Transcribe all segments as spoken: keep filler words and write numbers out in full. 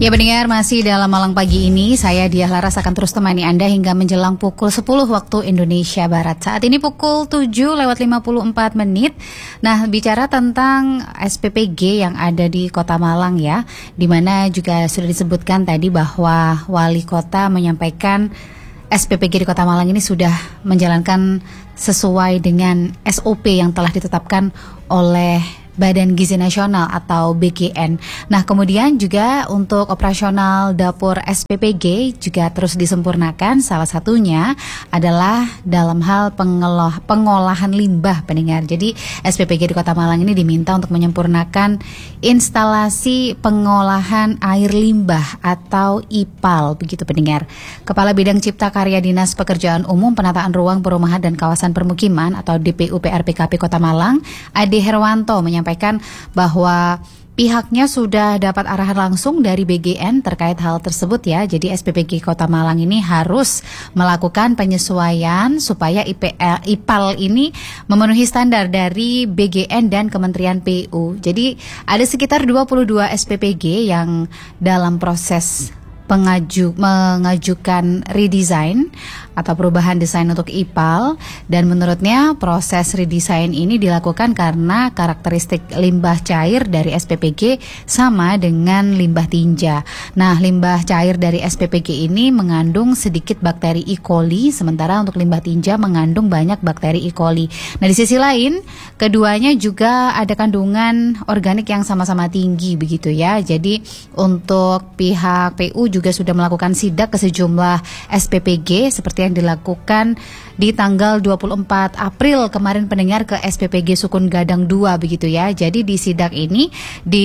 Ya pendengar, masih dalam Malang Pagi ini saya Diah Laras akan terus temani Anda hingga menjelang pukul sepuluh waktu Indonesia Barat. Saat ini pukul tujuh lewat lima puluh empat menit. Nah, bicara tentang S P P G yang ada di Kota Malang ya, di mana juga sudah disebutkan tadi bahwa Wali Kota menyampaikan S P P G di Kota Malang ini sudah menjalankan sesuai dengan S O P yang telah ditetapkan oleh Badan Gizi Nasional atau B G N. Nah, kemudian juga untuk operasional dapur S P P G juga terus disempurnakan. Salah satunya adalah dalam hal pengelola, pengolahan limbah pendengar. Jadi S P P G di Kota Malang ini diminta untuk menyempurnakan instalasi pengolahan air limbah atau I P A L begitu pendengar. Kepala Bidang Cipta Karya Dinas Pekerjaan Umum Penataan Ruang Perumahan dan Kawasan Permukiman atau D P U P R P K P Kota Malang, Ade Herwanto menyampaikan bahwa pihaknya sudah dapat arahan langsung dari B G N terkait hal tersebut ya. Jadi S P P G Kota Malang ini harus melakukan penyesuaian supaya I P L, I P A L ini memenuhi standar dari B G N dan Kementerian P U. Jadi ada sekitar dua puluh dua S P P G yang dalam proses Pengaju, mengajukan redesign atau perubahan desain untuk I P A L, dan menurutnya proses redesign ini dilakukan karena karakteristik limbah cair dari S P P G sama dengan limbah tinja. Nah, limbah cair dari S P P G ini mengandung sedikit bakteri E. coli, sementara untuk limbah tinja mengandung banyak bakteri E. coli. Nah, di sisi lain, keduanya juga ada kandungan organik yang sama-sama tinggi begitu ya. Jadi untuk pihak P U juga juga sudah melakukan sidak ke sejumlah S P P G seperti yang dilakukan di tanggal dua puluh empat April kemarin pendengar ke S P P G Sukun Gadang dua begitu ya. Jadi di sidak ini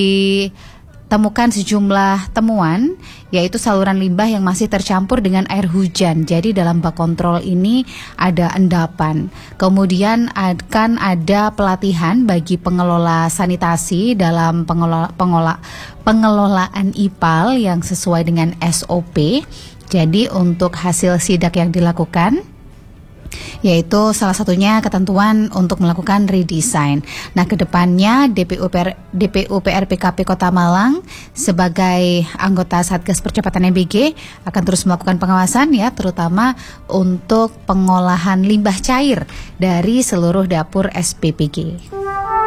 ditemukan sejumlah temuan, yaitu saluran limbah yang masih tercampur dengan air hujan. Jadi dalam bak kontrol ini ada endapan. Kemudian akan ada pelatihan bagi pengelola sanitasi dalam pengelola, pengelola, pengelolaan I P A L yang sesuai dengan S O P. Jadi untuk hasil sidak yang dilakukan, yaitu salah satunya ketentuan untuk melakukan redesign. Nah, kedepannya D P U P R P K P Kota Malang sebagai anggota Satgas Percepatan M B G akan terus melakukan pengawasan ya, terutama untuk pengolahan limbah cair dari seluruh dapur S P P G.